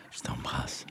Je t'embrasse.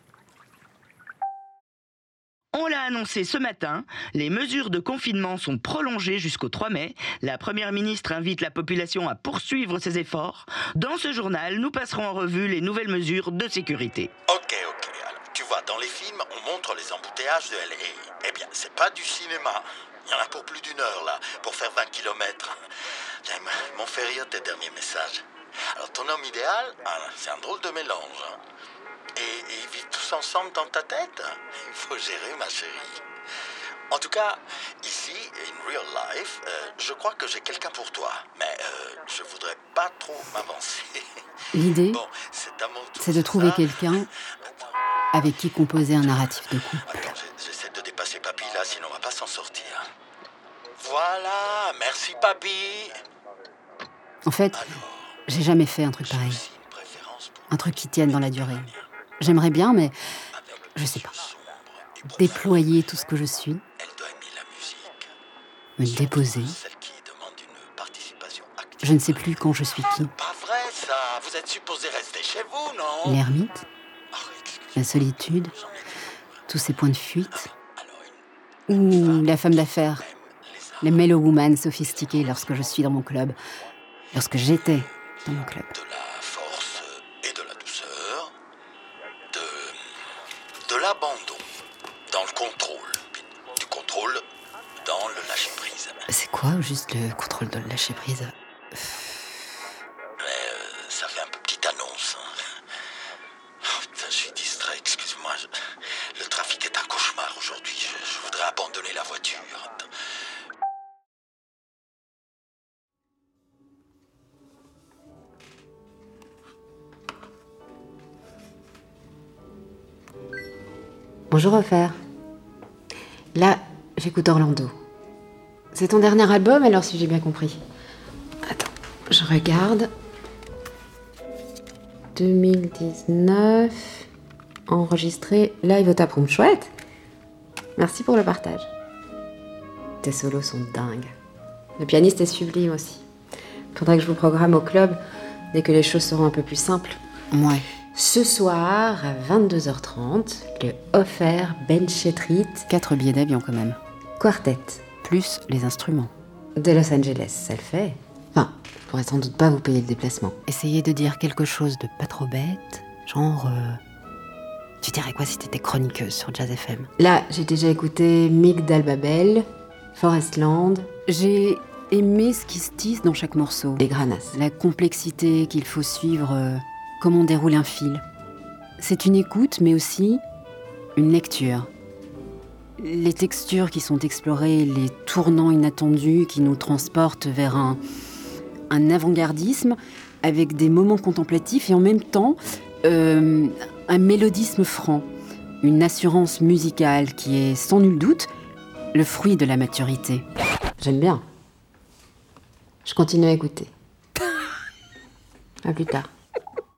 On l'a annoncé ce matin, les mesures de confinement sont prolongées jusqu'au 3 mai. La Première ministre invite la population à poursuivre ses efforts. Dans ce journal, nous passerons en revue les nouvelles mesures de sécurité. Ok. Alors, tu vois, dans les films, on montre les embouteillages de L.A. Eh bien, c'est pas du cinéma. Il y en a pour plus d'une heure, là, pour faire 20 kilomètres. Tiens, ils m'ont fait rire tes derniers messages. Alors, ton homme idéal, c'est un drôle de mélange. Et ils vivent tous ensemble dans ta tête. Il faut gérer, ma chérie. En tout cas, ici, in real life, je crois que j'ai quelqu'un pour toi. Mais je voudrais pas trop m'avancer. L'idée, Bon, c'est à mon tour, c'est de trouver ça. quelqu'un avec qui composer un narratif de couple. Attends, j'essaie de dépasser papy là, sinon on va pas s'en sortir. Voilà, merci papy. En fait, Alors, j'ai jamais fait un truc j'ai pareil. aussi une préférence pour Un truc qui tienne dans la durée. J'aimerais bien, mais avec je sais pas. yeux sombres et profonds. Déployer tout ce que je suis, Elle doit aimer la musique. me déposer. Celle qui demande une participation active. Je ne sais plus quand je suis qui. Pas vrai ça. Vous êtes supposé rester chez vous, non? L'ermite, Ah, excusez-moi, la solitude, j'en ai dit. tous ces points de fuite. Alors, Ou la femme d'affaires, même les arts les mellow woman sophistiquées lorsque je suis dans mon club. Lorsque j'étais dans mon club. de la force et de la douceur, de l'abandon dans le contrôle, puis du contrôle dans le lâcher-prise. C'est quoi, juste le contrôle de lâcher prise? Mais ça fait un peu petite annonce. Oh, putain, je suis distrait, excuse-moi. Le trafic est un cauchemar aujourd'hui. Je voudrais abandonner la voiture. Bonjour Offert. Là, j'écoute Orlando. C'est ton dernier album alors si j'ai bien compris. Attends, je regarde. 2019, enregistré live au Taproom. Chouette. Merci pour le partage. Tes solos sont dingues. Le pianiste est sublime aussi. Faudrait que je vous programme au club dès que les choses seront un peu plus simples. Ouais. Ce soir, à 22h30, le Offert Benchetrit 4 billets d'avion quand même. Quartet Plus les instruments. de Los Angeles. Ça le fait. Enfin, je pourrais sans doute pas vous payer le déplacement. Essayez de dire quelque chose de pas trop bête. Genre... Tu dirais quoi si t'étais chroniqueuse sur Jazz FM? Là, j'ai déjà écouté Mick d'Albabel, Forestland, J'ai aimé ce qui se tisse dans chaque morceau. et Granas. La complexité qu'il faut suivre, comment on déroule un fil. C'est une écoute, mais aussi une lecture. Les textures qui sont explorées, les tournants inattendus qui nous transportent vers un avant-gardisme avec des moments contemplatifs et en même temps un mélodisme franc, une assurance musicale qui est sans nul doute le fruit de la maturité. J'aime bien. Je continue à écouter. À plus tard.